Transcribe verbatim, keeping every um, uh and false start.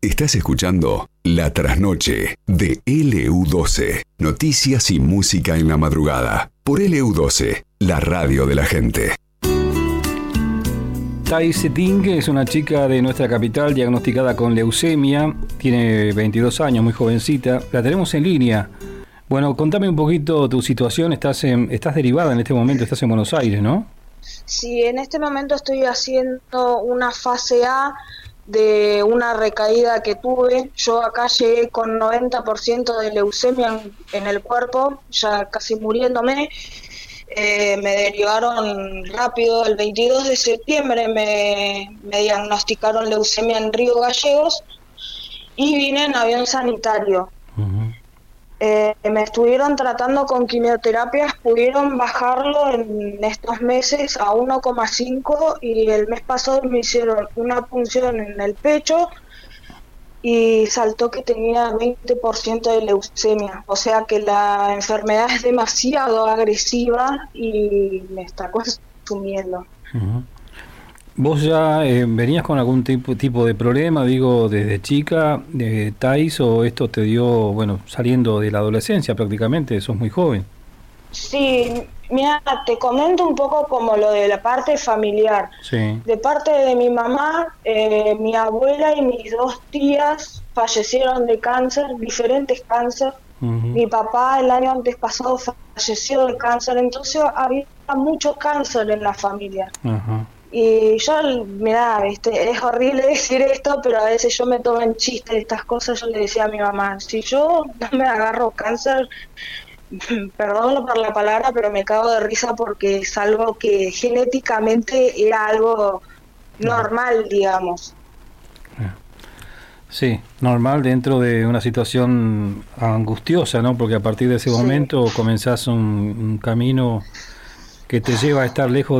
Estás escuchando La Trasnoche de L U doce. Noticias y música en la madrugada. Por L U doce, la radio de la gente. Thais Ting es una chica de nuestra capital diagnosticada con leucemia. Tiene veintidós años, muy jovencita. La tenemos en línea. Bueno, contame un poquito tu situación. Estás, en, estás derivada en este momento, estás en Buenos Aires, ¿no? Sí, en este momento estoy haciendo una fase A de una recaída que tuve. Yo acá llegué con noventa por ciento de leucemia en, en el cuerpo, ya casi muriéndome. Eh, me derivaron rápido, el veintidós de septiembre me, me diagnosticaron leucemia en Río Gallegos y vine en avión sanitario. Uh-huh. Eh, me estuvieron tratando con quimioterapias, pudieron bajarlo en estos meses a uno coma cinco y el mes pasado me hicieron una punción en el pecho y saltó que tenía veinte por ciento de leucemia, o sea que la enfermedad es demasiado agresiva y me está consumiendo. Uh-huh. ¿Vos ya eh, venías con algún tipo, tipo de problema, digo, desde chica, de Thais, o esto te dio, bueno, saliendo de la adolescencia prácticamente, sos muy joven? Sí, mira, te comento un poco como lo de la parte familiar. Sí. De parte de mi mamá, eh, mi abuela y mis dos tías fallecieron de cáncer, diferentes cánceres. Uh-huh. Mi papá el año antes pasado falleció de cáncer, entonces había mucho cáncer en la familia. Uh-huh. Y yo, mirá, este, es horrible decir esto, pero a veces yo me tomo en chiste estas cosas. Yo le decía a mi mamá, si yo no me agarro cáncer, perdón por la palabra, pero me cago de risa porque es algo que genéticamente era algo normal, digamos. Sí, normal dentro de una situación angustiosa, ¿no? Porque a partir de ese momento sí. comenzás un, un camino que te lleva a estar lejos